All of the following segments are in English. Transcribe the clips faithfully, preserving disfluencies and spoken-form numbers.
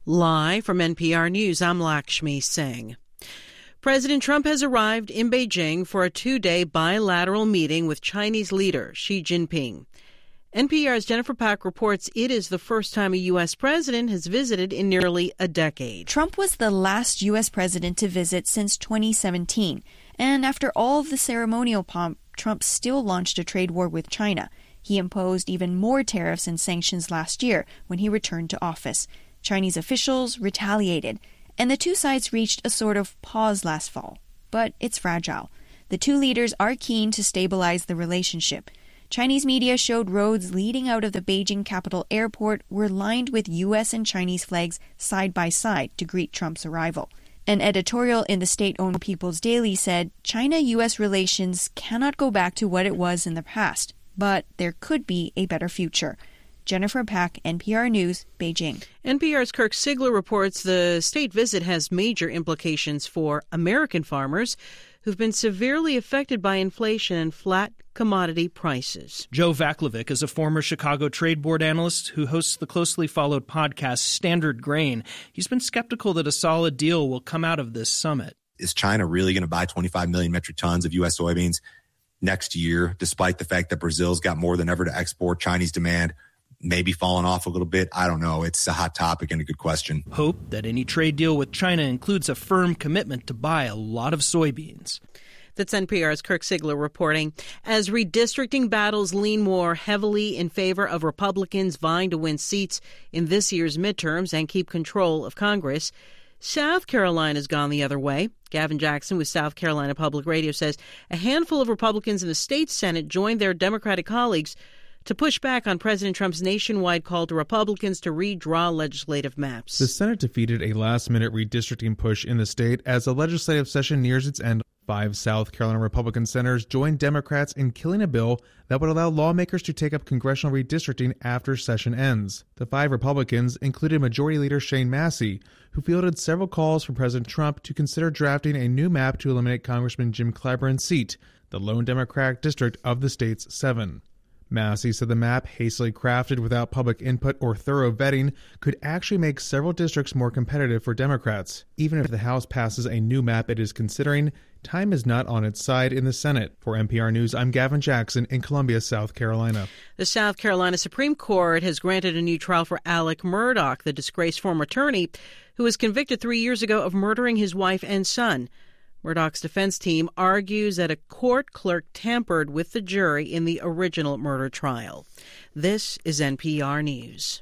Live from N P R News, I'm Lakshmi Singh. President Trump has arrived in Beijing for a two-day bilateral meeting with Chinese leader Xi Jinping. N P R's Jennifer Pack reports it is the first time a U S president has visited in nearly a decade. Trump was the last U S president to visit since twenty seventeen. And after all of the ceremonial pomp, Trump still launched a trade war with China. He imposed even more tariffs and sanctions last year when he returned to office. Chinese officials retaliated, and the two sides reached a sort of pause last fall. But it's fragile. The two leaders are keen to stabilize the relationship. Chinese media showed roads leading out of the Beijing Capital Airport were lined with U S and Chinese flags side by side to greet Trump's arrival. An editorial in the state-owned People's Daily said China-U S relations cannot go back to what it was in the past, but there could be a better future. Jennifer Pack, N P R News, Beijing. N P R's Kirk Sigler reports the state visit has major implications for American farmers who've been severely affected by inflation and flat commodity prices. Joe Vaclavic is a former Chicago Trade Board analyst who hosts the closely followed podcast Standard Grain. He's been skeptical that a solid deal will come out of this summit. Is China really going to buy twenty-five million metric tons of U S soybeans next year, despite the fact that Brazil's got more than ever to export? Chinese demand maybe falling off a little bit. I don't know. It's a hot topic and a good question. Hope that any trade deal with China includes a firm commitment to buy a lot of soybeans. That's N P R's Kirk Sigler reporting. As redistricting battles lean more heavily in favor of Republicans vying to win seats in this year's midterms and keep control of Congress, South Carolina's gone the other way. Gavin Jackson with South Carolina Public Radio says a handful of Republicans in the state Senate joined their Democratic colleagues to push back on President Trump's nationwide call to Republicans to redraw legislative maps. The Senate defeated a last-minute redistricting push in the state as the legislative session nears its end. Five South Carolina Republican senators joined Democrats in killing a bill that would allow lawmakers to take up congressional redistricting after session ends. The five Republicans included Majority Leader Shane Massey, who fielded several calls from President Trump to consider drafting a new map to eliminate Congressman Jim Clyburn's seat, the lone Democratic district of the state's seven. Massey said the map, hastily crafted without public input or thorough vetting, could actually make several districts more competitive for Democrats. Even if the House passes a new map it is considering, time is not on its side in the Senate. For N P R News, I'm Gavin Jackson in Columbia, South Carolina. The South Carolina Supreme Court has granted a new trial for Alec Murdaugh, the disgraced former attorney who was convicted three years ago of murdering his wife and son. Murdaugh's defense team argues that a court clerk tampered with the jury in the original murder trial. This is N P R News.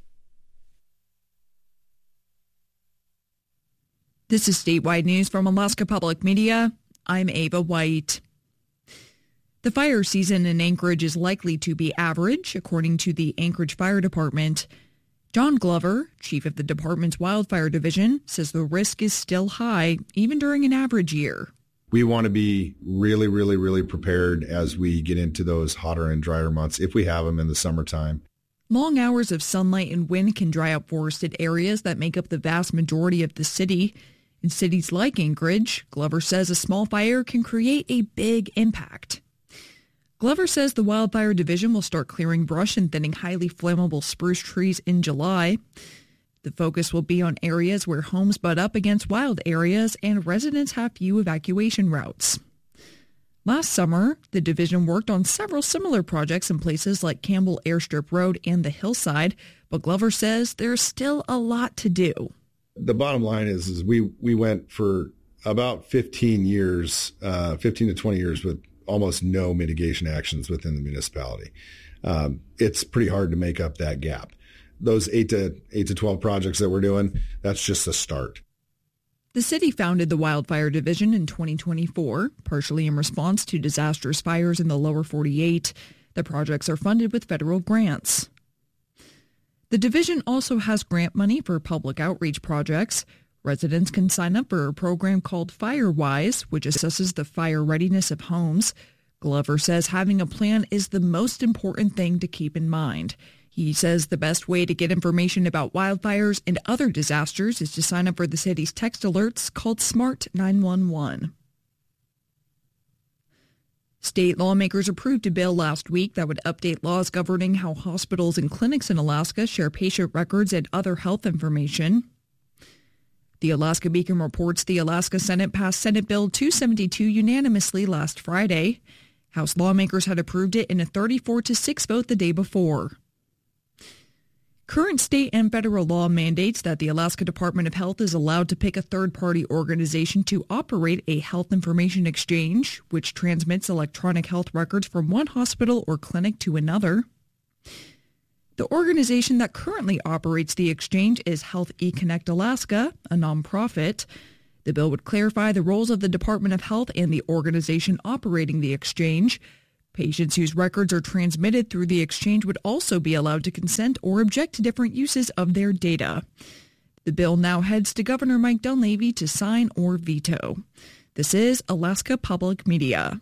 This is statewide news from Alaska Public Media. I'm Ava White. The fire season in Anchorage is likely to be average, according to the Anchorage Fire Department. John Glover, chief of the department's wildfire division, says the risk is still high, even during an average year. We want to be really, really, really prepared as we get into those hotter and drier months, if we have them in the summertime. Long hours of sunlight and wind can dry up forested areas that make up the vast majority of the city. In cities like Anchorage, Glover says a small fire can create a big impact. Glover says the wildfire division will start clearing brush and thinning highly flammable spruce trees in July. The focus will be on areas where homes butt up against wild areas and residents have few evacuation routes. Last summer, the division worked on several similar projects in places like Campbell Airstrip Road and the Hillside, but Glover says there's still a lot to do. The bottom line is, is we, we went for about fifteen years, uh, fifteen to twenty years with almost no mitigation actions within the municipality. Um, it's pretty hard to make up that gap. Those eight to eight to twelve projects that we're doing, that's just a start. The city founded the Wildfire Division in twenty twenty-four, partially in response to disastrous fires in the lower forty-eight. The projects are funded with federal grants. The division also has grant money for public outreach projects. Residents can sign up for a program called FireWise, which assesses the fire readiness of homes. Glover says having a plan is the most important thing to keep in mind. He says the best way to get information about wildfires and other disasters is to sign up for the city's text alerts called Smart nine one one. State lawmakers approved a bill last week that would update laws governing how hospitals and clinics in Alaska share patient records and other health information. The Alaska Beacon reports the Alaska Senate passed Senate Bill two seventy-two unanimously last Friday. House lawmakers had approved it in a thirty-four to six vote the day before. Current state and federal law mandates that the Alaska Department of Health is allowed to pick a third-party organization to operate a health information exchange, which transmits electronic health records from one hospital or clinic to another. The organization that currently operates the exchange is Health eConnect Alaska, a nonprofit. The bill would clarify the roles of the Department of Health and the organization operating the exchange. Patients whose records are transmitted through the exchange would also be allowed to consent or object to different uses of their data. The bill now heads to Governor Mike Dunleavy to sign or veto. This is Alaska Public Media.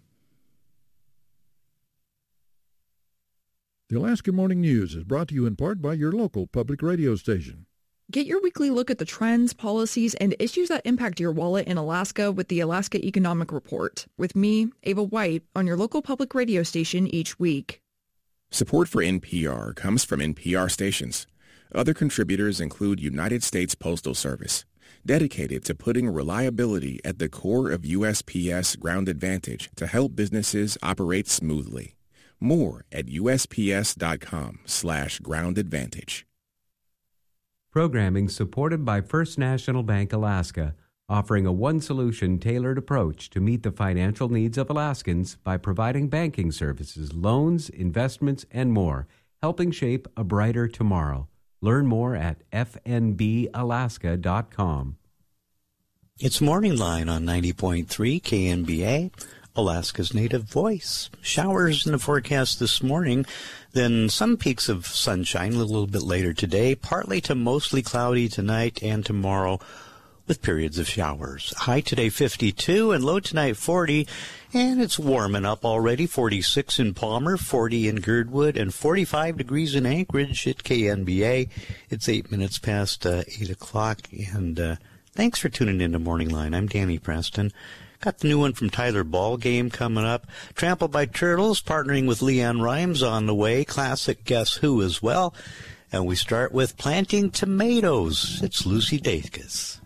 The Alaska Morning News is brought to you in part by your local public radio station. Get your weekly look at the trends, policies, and issues that impact your wallet in Alaska with the Alaska Economic Report. With me, Ava White, on your local public radio station each week. Support for N P R comes from N P R stations. Other contributors include United States Postal Service, dedicated to putting reliability at the core of U S P S Ground Advantage to help businesses operate smoothly. More at usps.com slash ground advantage. Programming supported by First National Bank Alaska, offering a one-solution tailored approach to meet the financial needs of Alaskans by providing banking services, loans, investments, and more, helping shape a brighter tomorrow. Learn more at f n b alaska dot com. It's Morning Line on ninety point three K N B A. Alaska's native voice. Showers in the forecast this morning, then some peaks of sunshine a little bit later today, partly to mostly cloudy tonight and tomorrow with periods of showers. High today fifty-two and low tonight forty, and it's warming up already, forty-six in Palmer, forty in Girdwood, and forty-five degrees in Anchorage at K N B A. It's eight minutes past uh, eight o'clock, and uh, thanks for tuning in to Morning Line. I'm Danny Preston. Got the new one from Tyler Ballgame coming up. Trampled by Turtles, partnering with Leanne Rimes on the way. Classic Guess Who as well. And we start with Planting Tomatoes. It's Lucy Dacus.